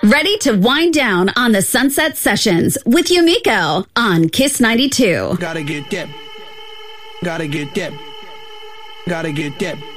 Ready to wind down on the Sunset Sessions with Yumiko on Kiss 92. Gotta get dip. Gotta get dip. Gotta get dip.